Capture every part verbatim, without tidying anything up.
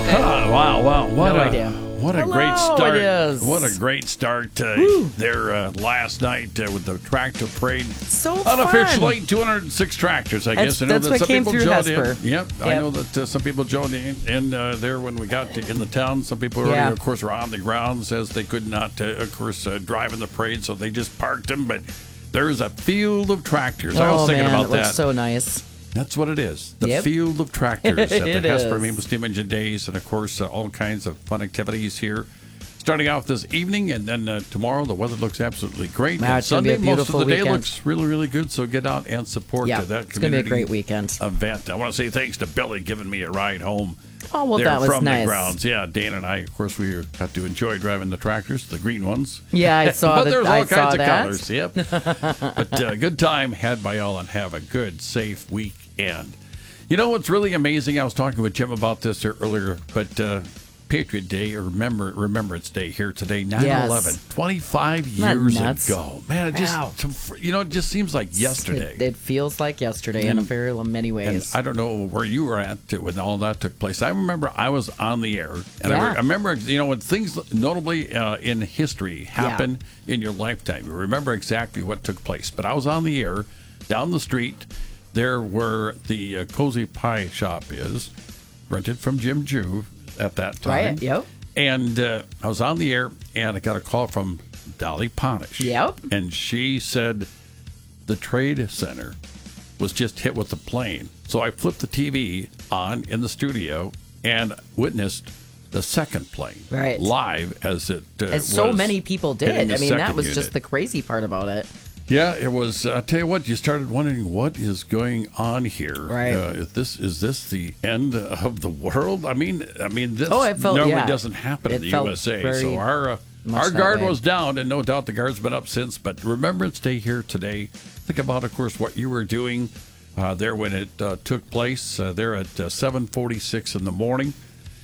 Okay. Ah, wow, wow. What No a, idea. What a Hello, great start. it is. What a great start uh, there uh, last night uh, with the tractor parade. So Unofficially, fun. two hundred six tractors, I That's- guess. I know that's that what some came people through joined Hesper. in. Yep, I Yep. know that uh, some people joined in, in uh, there when we got to, in the town. Some people, Yeah. already, of course, were on the grounds as they could not, uh, of course, uh, drive in the parade, so they just parked them. But there's a field of tractors. I was Oh, thinking man, about it looks that. so nice. That's what it is. The Yep. field of tractors at the It Hesper is. Maple Steam Engine Days, and of course, uh, all kinds of fun activities here. Starting off this evening, and then uh, tomorrow, the weather looks absolutely great. Wow, and it's gonna be Sunday, a most of beautiful the day weekend. looks really, really good. So get out and support Yeah, uh, that it's going to be a community great weekend. event. I want to say thanks to Billy giving me a ride home. Oh, well, there that was from nice. the grounds. Yeah, Dan and I, of course, we got to enjoy driving the tractors, the green ones. Yeah, I saw but that. there's all I kinds saw of that. colors. Yep. But uh, good time had by all, and have a good, safe weekend. You know what's really amazing? I was talking with Jim about this earlier, but uh, Patriot Day, or Remember Remembrance Day here today, nine eleven, Yes. twenty-five Not years nuts. ago. Man, it just, Wow. you know, it just seems like yesterday. It, it feels like yesterday in a very many And ways. I don't know where you were at to- when all that took place. I remember I was on the air, and I, Yeah. re- I remember, you know, when things notably uh, in history happen in your lifetime, you remember exactly what took place. But I was on the air, down the street, there where the uh, Cozy Pie Shop is, rented from Jim Juve at that time. Right, yep. And uh, I was on the air, and I got a call from Dolly Ponish. Yep. And she said the Trade Center was just hit with a plane. So I flipped the T V on in the studio and witnessed the second plane Right. live as it uh, As so was many people hitting did. the I mean, that second was unit. just the crazy part about it. Yeah, it was. I tell you what, you started wondering what is going on here. Right. Uh, is this is this the end of the world? I mean, I mean, this Oh, it felt- normally yeah. doesn't happen in It the felt U S A. very So our uh, much our that guard way. was down, and no doubt the guard's been up since. But Remembrance Day here today. Think about, of course, what you were doing uh, there when it uh, took place. Uh, there at uh, seven forty-six in the morning,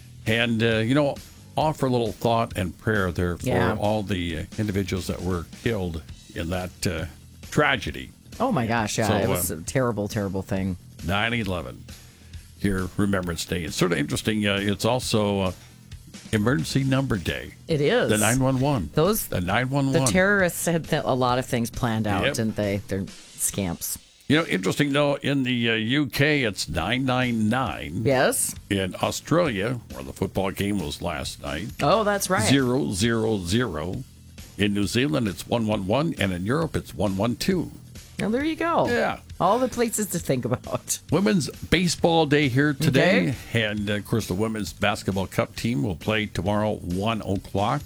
and uh, you know, offer a little thought and prayer there for Yeah. all the uh, individuals that were killed in that uh, tragedy. Oh my gosh, yeah, So, it was uh, a terrible, terrible thing. nine eleven here, Remembrance Day. It's sort of interesting. Uh, it's also uh, Emergency Number Day. It is. The nine one one. Those The nine one the one. terrorists had th- a lot of things planned out, Yep. didn't they? They're scamps. You know, interesting though, in the uh, U K, it's nine nine nine. Yes. In Australia, where the football game was last night, Oh, that's right. zero zero zero. In New Zealand, it's one one one, and in Europe, it's one one two. Well, there you go. Yeah. All the places to think about. Women's Baseball Day here today. Okay. And, uh, of course, the Women's Basketball Cup team will play tomorrow, one o'clock.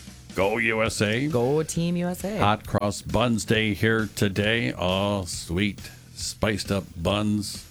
Go U S A. Go Team U S A. Hot Cross Buns Day here today. Oh, sweet, spiced up buns.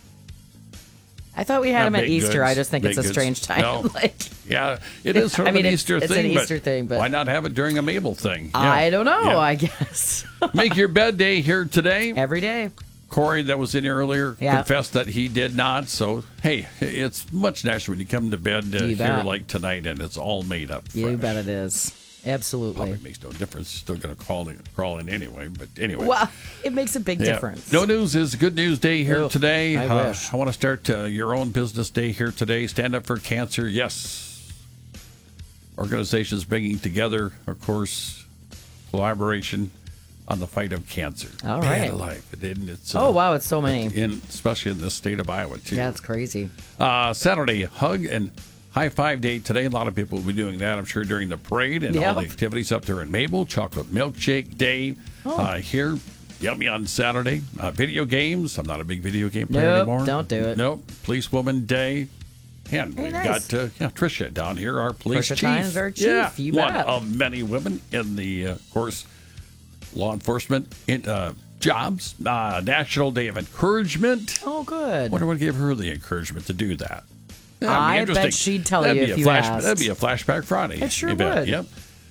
I thought we had Not them at baked Easter. goods, I just think it's a baked strange goods. time. No. like, Yeah, it is sort I of mean, an it's- Easter it's an thing. but Easter thing, but- why not have it during a Mabel thing? Yeah. I don't know, Yeah. I guess. Make your bed day here today. Every day. Corey, that was in here earlier, Yeah. confessed that he did not. So, hey, it's much nicer when you come to bed uh, You here bet. like tonight and it's all made up. You fresh. bet it is. Absolutely. Probably makes no difference. Still going to crawl in, crawl in anyway. But anyway. Well, it makes a big Yeah. difference. No news is good news day here Oh, today. I Uh, wish. I want to start uh, your own business day here today. Stand up for cancer. Yes. Organizations bringing together, of course, collaboration on the fight of cancer. All Man right. alive, isn't it? Oh, wow, it's so many. In, especially in the state of Iowa, too. Yeah, it's crazy. Uh, Saturday, hug and high five day today. A lot of people will be doing that, I'm sure, during the parade and all Yep. the activities up there in Mabel. Chocolate milkshake day Oh. uh, here. Yummy on Saturday. Uh, video games. I'm not a big video game player Nope, anymore. don't do it. Nope. Policewoman day. And Hey, we've nice. got uh, yeah, Tricia down here, our police Tricia chief. Tynes, our chief, Yeah, you one bet. of many women in the, uh, of course, law enforcement in, uh, jobs. Uh, National Day of Encouragement. Oh, good. Wonder what gave her the encouragement to do that. Yeah, it'd be I interesting. bet she'd tell That'd you be if a you flash, asked. That'd be a flashback Friday. It sure you bet. would. Yep.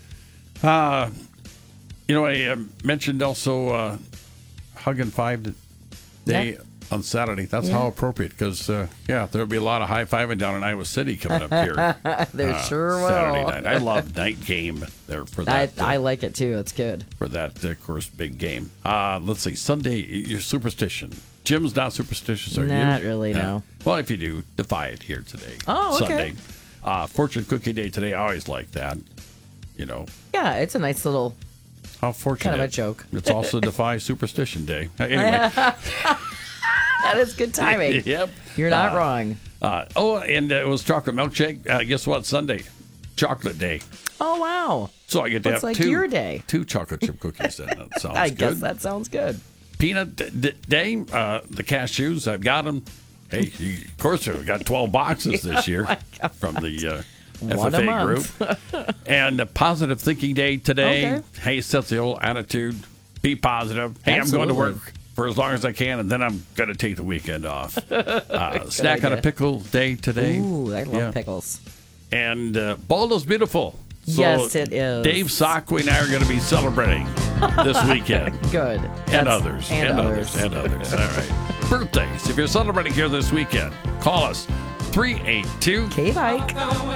Uh, you know, I uh, mentioned also uh, Hug and Five Day Yeah. on Saturday. That's Yeah. how appropriate because, uh, yeah, there'll be a lot of high fiving down in Iowa City coming up here. There uh, sure will. Saturday night. I love night game there for I, that. uh, I like it too. It's good. for that, uh, of course, big game. Uh, let's see, Sunday, your superstition. Jim's not superstitious, are you? Not really, Yeah. no. Well, if you do, defy it here today. Oh, okay. Sunday. Uh, fortune cookie day today. I always like that. You know, Yeah, it's a nice little. how fortunate. Kind of a joke. It's also Defy Superstition Day. Uh, Anyway, That is good timing. yep. You're not Uh, wrong. Uh, oh, and uh, it was chocolate milkshake. Uh, guess what? Sunday, chocolate day. Oh wow. So I get to Looks have like two, your day. two chocolate chip cookies. Then that sounds I good. guess that sounds good. Peanut d- d- day. Uh, the cashews. I've got them. Hey, you, of course we've got twelve boxes this year from the uh, One F a F A group. month. And a positive thinking day today. Okay. Hey, sets the old attitude. Be positive. Hey, I'm going to Absolutely. work for as long as I can, and then I'm going to take the weekend off. Uh, snack on a idea. pickle day today. Ooh, I love Yeah. pickles. And uh, Baldo's beautiful. So Yes, it is. Dave Sockway and I are going to be celebrating this weekend. Good. And That's- others. And, others. others. And others. All right. Birthdays. If you're celebrating here this weekend, call us three eight two Okay, Mike.